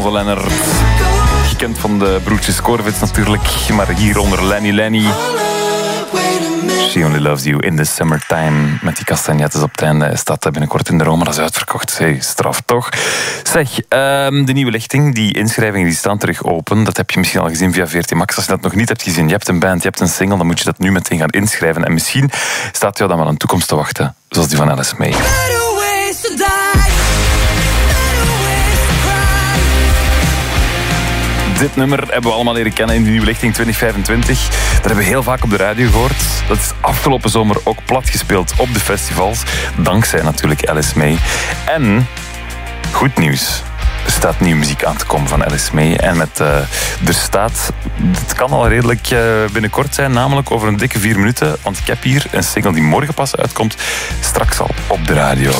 Hazel Lennart. Gekend van de broertjes Corvitz natuurlijk, maar hieronder Lenny. She Only Loves You in the Summertime. Met die castagnettes op het einde staat binnenkort in de Rome. Dat is uitverkocht. Hey, straf toch? Zeg, de nieuwe lichting, die inschrijvingen die staan terug open. Dat heb je misschien al gezien via VRT Max. Als je dat nog niet hebt gezien, je hebt een band, je hebt een single, dan moet je dat nu meteen gaan inschrijven. En misschien staat jou dan wel een toekomst te wachten. Zoals die van Alice May. Dit nummer hebben we allemaal leren kennen in de nieuwe lichting 2025. Dat hebben we heel vaak op de radio gehoord. Dat is afgelopen zomer ook plat gespeeld op de festivals. Dankzij natuurlijk Alice May. En, goed nieuws. Er staat nieuwe muziek aan te komen van Alice May. En het kan al redelijk binnenkort zijn, namelijk over een dikke 4 minuten. Want ik heb hier een single die morgen pas uitkomt. Straks al op de radio.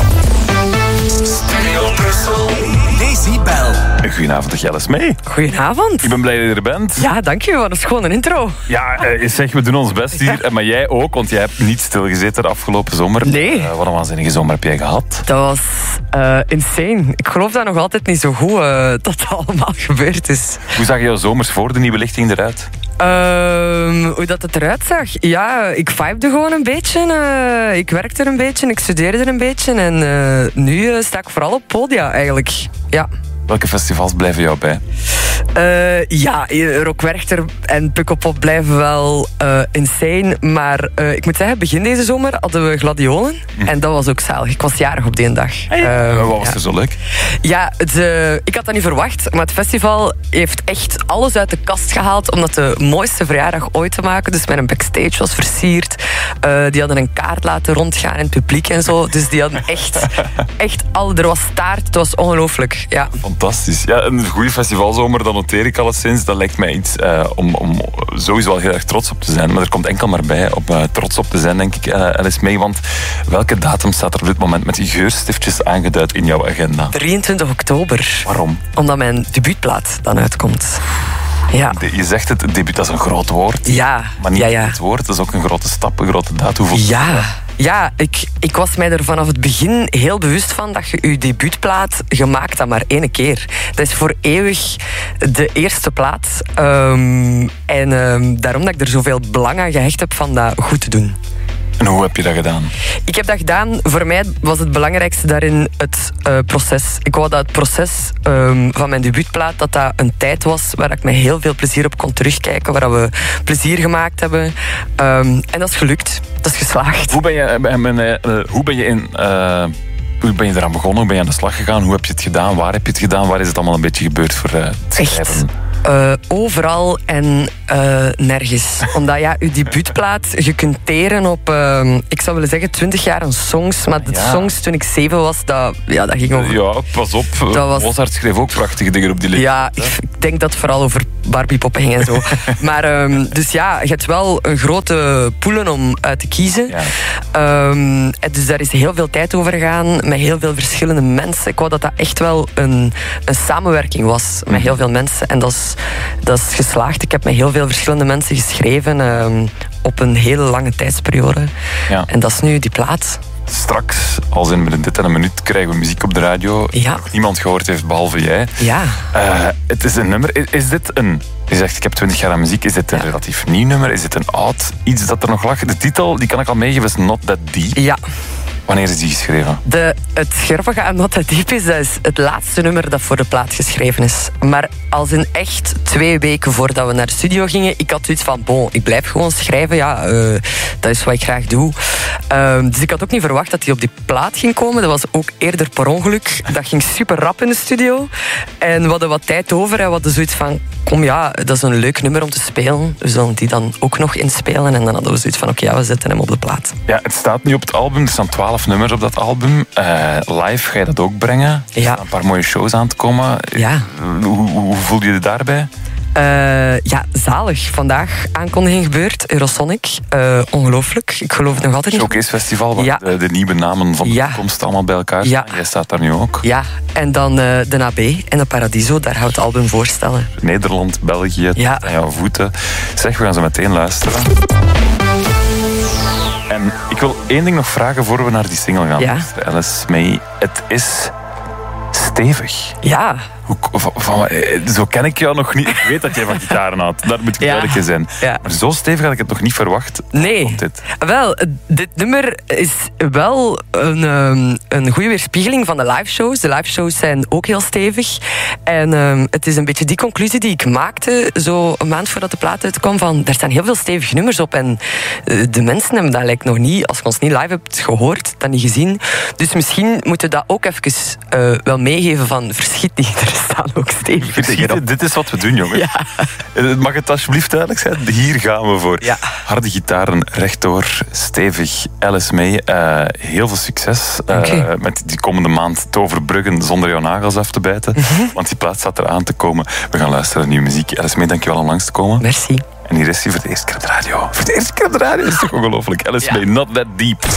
Studio Brussel. Daisy Bell. Goedenavond, Alice May. Goedenavond. Ik ben blij dat je er bent. Ja, dank je. Dat is gewoon een intro. Ja, zeg, we doen ons best hier. Ja. Maar jij ook, want jij hebt niet stilgezeten de afgelopen zomer. Nee. Wat een waanzinnige zomer heb jij gehad? Dat was insane. Ik geloof dat nog altijd niet zo goed dat dat allemaal gebeurd is. Hoe zag jouw zomers voor de nieuwe lichting eruit? Hoe dat het eruit zag? Ja, ik vibede gewoon een beetje. Ik werkte er een beetje, ik studeerde er een beetje. En nu sta ik vooral op podia eigenlijk. Ja. Welke festivals blijven jou bij? Ja, Rock Werchter en Pukkelpop blijven wel insane. Maar ik moet zeggen, begin deze zomer hadden we Gladiolen. En dat was ook zalig. Ik was jarig op die dag. Wat was er zo leuk? Ja, ik had dat niet verwacht. Maar het festival heeft echt alles uit de kast gehaald om dat de mooiste verjaardag ooit te maken. Dus mijn backstage was versierd. Die hadden een kaart laten rondgaan in het publiek en zo. Dus die hadden echt al. Er was taart, het was ongelooflijk. Ja. Fantastisch. Ja, een goede festivalzomer, dat noteer ik alleszins. Dat lijkt mij iets om sowieso wel heel erg trots op te zijn. Maar er komt enkel maar bij om trots op te zijn, denk ik, Alice May. Want welke datum staat er op dit moment met die geurstiftjes aangeduid in jouw agenda? 23 oktober. Waarom? Omdat mijn debuutplaat dan uitkomt. Ja. Je zegt het debuut, dat is een groot woord. Ja. Maar niet het woord, dat is ook een grote stap, een grote datum. Ja, ik was mij er vanaf het begin heel bewust van dat je je debuutplaat gemaakt dat maar 1 keer. Dat is voor eeuwig de eerste plaat. Daarom dat ik er zoveel belang aan gehecht heb van dat goed te doen. En hoe heb je dat gedaan? Ik heb dat gedaan. Voor mij was het belangrijkste daarin het proces. Ik wou dat het proces van mijn debuutplaat, dat een tijd was waar ik met heel veel plezier op kon terugkijken, waar we plezier gemaakt hebben. En dat is gelukt. Dat is geslaagd. Hoe ben je eraan begonnen? Hoe ben je aan de slag gegaan? Hoe heb je het gedaan? Waar heb je het gedaan? Waar is het allemaal een beetje gebeurd voor het schrijven? Overal en nergens. Omdat je debuutplaat, je kunt teren op, ik zou willen zeggen 20 jaar aan songs. Maar de songs toen ik 7 was, dat ging over... Ja, pas op. Mozart schreef ook prachtige dingen op die liedjes. Ja, ik denk dat het vooral over Barbiepoppen ging en zo. Maar dus ja, je hebt wel een grote poelen om uit te kiezen. Ja. Dus daar is heel veel tijd over gegaan, met heel veel verschillende mensen. Ik wou dat echt wel een samenwerking was met heel veel mensen. En dat is geslaagd. Ik heb met heel veel verschillende mensen geschreven op een hele lange tijdsperiode. Ja. En dat is nu die plaat. Straks, als in dit en een minuut, krijgen we muziek op de radio. Ja. Nog niemand gehoord heeft, behalve jij. Ja. Het is een nummer. Is dit een... Je zegt, ik heb 20 jaar aan muziek. Is dit een relatief nieuw nummer? Is dit een oud iets dat er nog lag? De titel, die kan ik al meegeven, is Not That Deep. Ja. Wanneer is die geschreven? Het grappige aan Not That Deep is, dat is het laatste nummer dat voor de plaat geschreven is. Maar als in echt 2 weken voordat we naar de studio gingen, ik had zoiets van, ik blijf gewoon schrijven. Ja, dat is wat ik graag doe. Dus ik had ook niet verwacht dat die op die plaat ging komen. Dat was ook eerder per ongeluk. Dat ging super rap in de studio. En we hadden wat tijd over en we hadden zoiets van, dat is een leuk nummer om te spelen. We zullen die dan ook nog inspelen. En dan hadden we zoiets van, we zetten hem op de plaat. Ja, het staat nu op het album. Er staan 12 nummers op dat album. Live ga je dat ook brengen. Er staan een paar mooie shows aan te komen. Ja. Hoe voel je je daarbij? Zalig. Vandaag aankondiging gebeurd. Eurosonic. Ongelooflijk. Ik geloof het nog altijd niet. Showcase Festival, waar de nieuwe namen van de toekomst allemaal bij elkaar staan. Jij staat daar nu ook. Ja, en dan de AB en de Paradiso. Daar gaan we het album voorstellen. Nederland, België, aan jouw voeten. Zeg, we gaan zo meteen luisteren. En ik wil 1 ding nog vragen voor we naar die single gaan. Ja. Alice May, het is stevig. Ja, Zo ken ik jou nog niet. Ik weet dat jij van gitaren houdt. Dat moet duidelijk zijn. Ja. Maar zo stevig had ik het nog niet verwacht. Nee. Wel, dit nummer is wel een goede weerspiegeling van de liveshows. De liveshows zijn ook heel stevig. En het is een beetje die conclusie die ik maakte, zo een maand voordat de plaat uitkwam, van er staan heel veel stevige nummers op. En de mensen hebben dat lijkt nog niet, als je ons niet live hebt gehoord, dat niet gezien. Dus misschien moeten we dat ook even wel meegeven van verschiet niet, er staan ook stevige dingen op. Dit is wat we doen, jongen. Ja. Mag het alsjeblieft duidelijk zijn? Hier gaan we voor. Ja. Harde gitaren, rechtdoor, stevig. Alice May, heel veel succes met die komende maand te overbruggen zonder jouw nagels af te bijten. Want die plaat staat eraan te komen. We gaan luisteren naar nieuwe muziek. Alice May, dankjewel om langs te komen. Merci. En hier is hij voor de eerste keer op de radio. Voor de eerste keer op de radio, dat is toch ongelooflijk. Alice May, Not That Deep.